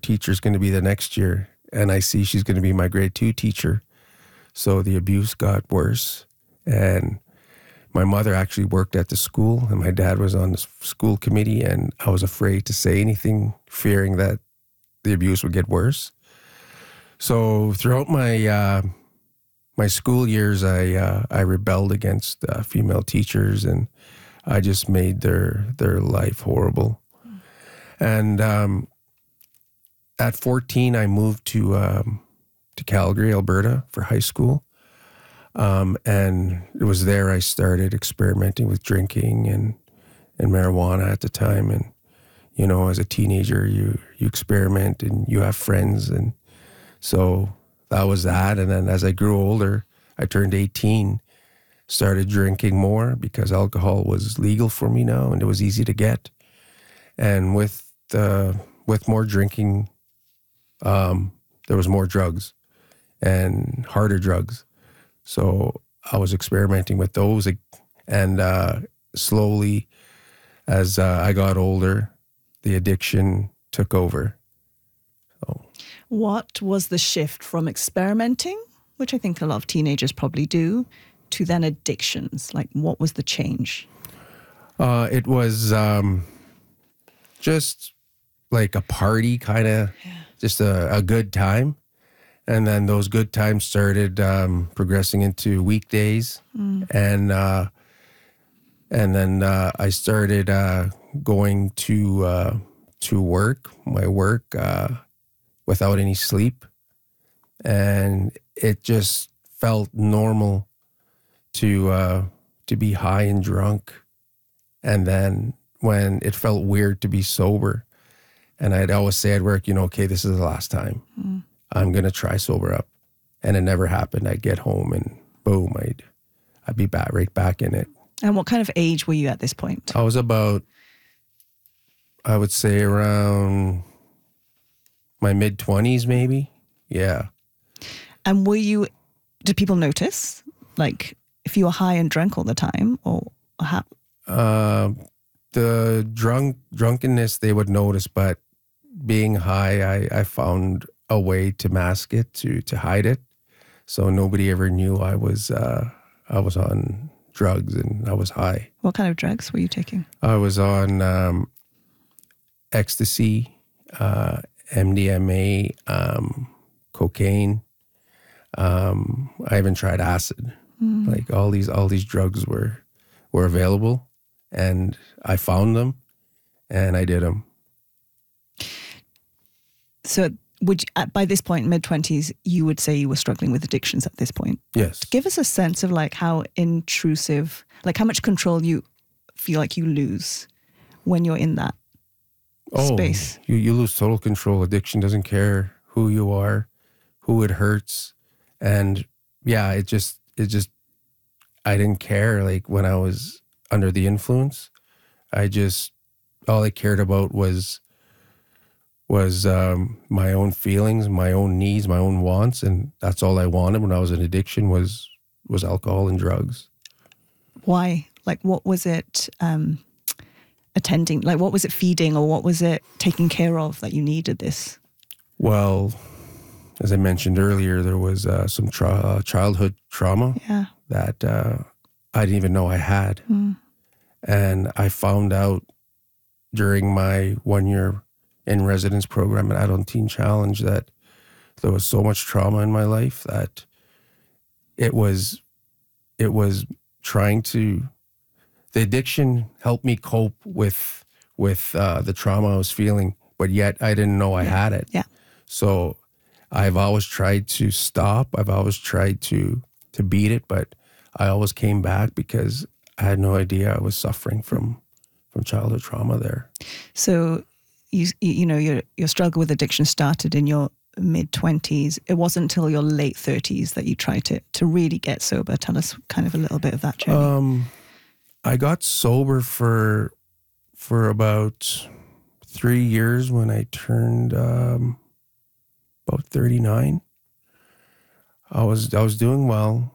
teacher's going to be the next year. And I see she's going to be my grade 2 teacher. So the abuse got worse. And my mother actually worked at the school, and my dad was on the school committee, and I was afraid to say anything, fearing that the abuse would get worse. So throughout my school years, I rebelled against female teachers, and I just made their life horrible. And at 14, I moved to Calgary, Alberta, for high school. And it was there I started experimenting with drinking and marijuana at the time. And, you know, as a teenager, you experiment and you have friends. And so that was that. And then as I grew older, I turned 18, started drinking more because alcohol was legal for me now and it was easy to get. And with more drinking, there was more drugs and harder drugs. So I was experimenting with those, and slowly, as I got older, the addiction took over. So. What was the shift from experimenting, which I think a lot of teenagers probably do, to then addictions? Like, what was the change? It was just like a party, kind of, just a good time. And then those good times started progressing into weekdays. And then I started going to my work, without any sleep. And it just felt normal to be high and drunk. And then when it felt weird to be sober, and I'd always say at work, you know, okay, this is the last time. I'm going to try sober up. And it never happened. I'd get home and boom, I'd be right back in it. And what kind of age were you at this point? I was about, I would say around my mid-20s maybe. Yeah. And did people notice? Like, if you were high and drunk all the time, or how? The drunkenness, they would notice, but being high, I found a way to mask it, to hide it. So nobody ever knew I was on drugs and I was high. What kind of drugs were you taking? I was on ecstasy, MDMA, cocaine. I even tried acid. Like all these drugs were available, and I found them and I did them. So by this point, mid-20s, you would say you were struggling with addictions at this point? Yes. Give us a sense of like how intrusive, like how much control you feel like you lose when you're in that space. You lose total control. Addiction doesn't care who you are, who it hurts. And yeah, it just, I didn't care. Like when I was under the influence, all I cared about was my own feelings, my own needs, my own wants, and that's all I wanted when I was in addiction was alcohol and drugs. Why? Like, what was it attending? Like, what was it feeding, or what was it taking care of that you needed this? Well, as I mentioned earlier, there was some childhood trauma that I didn't even know I had. And I found out during my 1 year in residence program at Adult Teen Challenge that there was so much trauma in my life that it was the addiction helped me cope with the trauma I was feeling, but yet I didn't know I had it. Yeah. So I've always tried to stop. I've always tried to beat it, but I always came back because I had no idea I was suffering from childhood trauma there. So your struggle with addiction started in your mid-20s. It wasn't until your late 30s that you tried to really get sober. Tell us kind of a little bit of that journey. I got sober for about 3 years when I turned about 39. I was doing well,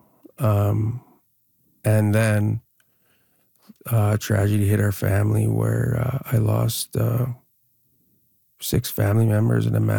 and then tragedy hit our family where I lost 6 family members in a matter